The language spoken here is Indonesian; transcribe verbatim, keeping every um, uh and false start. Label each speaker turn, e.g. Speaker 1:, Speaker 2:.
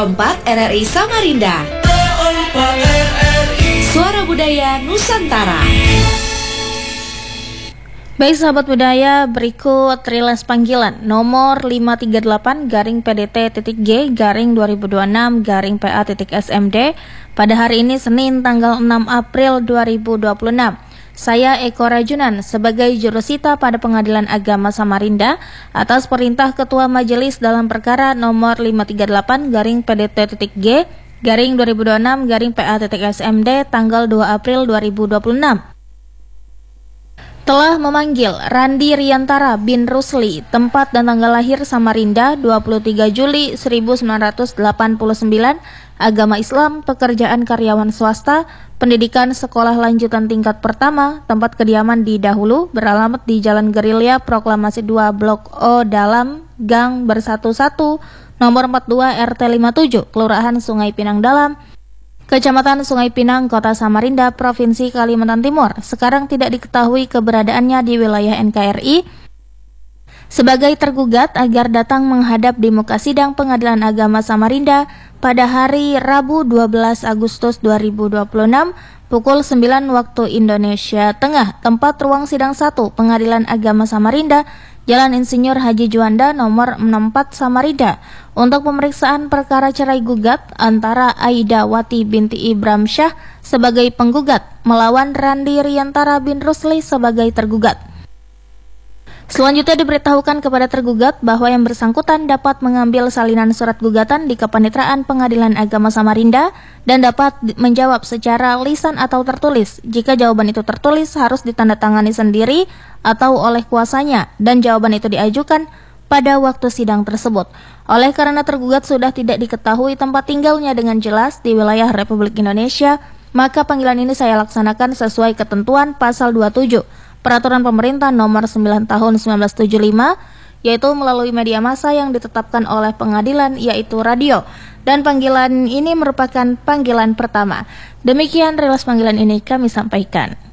Speaker 1: Pro empat R R I Samarinda. Suara Budaya Nusantara.
Speaker 2: Baik sahabat budaya, berikut rilis panggilan nomor lima tiga delapan garing P D T titik G garing dua ribu dua puluh enam garing P A titik S M D pada hari ini Senin tanggal enam April dua ribu dua puluh enam. Saya Eko Rajunan sebagai jurusita pada Pengadilan Agama Samarinda atas perintah Ketua Majelis dalam perkara nomor lima tiga delapan garing P D T titik G garing dua ribu dua puluh enam garing P A titik S M D tanggal dua April dua ribu dua puluh enam. Telah memanggil Randi Riantara bin Rusli, tempat dan tanggal lahir Samarinda dua puluh tiga Juli seribu sembilan ratus delapan puluh sembilan, agama Islam, pekerjaan karyawan swasta, pendidikan sekolah lanjutan tingkat pertama, tempat kediaman di dahulu, beralamat di Jalan Gerilya Proklamasi dua Blok O Dalam, Gang Bersatu satu, nomor empat puluh dua R T lima puluh tujuh, Kelurahan Sungai Pinang Dalam, Kecamatan Sungai Pinang, Kota Samarinda, Provinsi Kalimantan Timur. Sekarang tidak diketahui keberadaannya di wilayah N K R I. Sebagai tergugat agar datang menghadap di muka sidang Pengadilan Agama Samarinda pada hari Rabu dua belas Agustus dua ribu dua puluh enam pukul sembilan waktu Indonesia Tengah, tempat ruang sidang satu Pengadilan Agama Samarinda, Jalan Insinyur Haji Juanda nomor enam puluh empat Samarinda, untuk pemeriksaan perkara cerai gugat antara Aida Wati binti Ibram Syah sebagai penggugat melawan Randi Riantara bin Rusli sebagai tergugat. Selanjutnya diberitahukan kepada tergugat bahwa yang bersangkutan dapat mengambil salinan surat gugatan di Kepanitraan Pengadilan Agama Samarinda dan dapat menjawab secara lisan atau tertulis. Jika jawaban itu tertulis harus ditandatangani sendiri atau oleh kuasanya dan jawaban itu diajukan pada waktu sidang tersebut. Oleh karena tergugat sudah tidak diketahui tempat tinggalnya dengan jelas di wilayah Republik Indonesia, maka panggilan ini saya laksanakan sesuai ketentuan pasal dua puluh tujuh Peraturan Pemerintah Nomor sembilan Tahun seribu sembilan ratus tujuh puluh lima, yaitu melalui media massa yang ditetapkan oleh pengadilan, yaitu radio. Dan panggilan ini merupakan panggilan pertama. Demikian rilis panggilan ini kami sampaikan.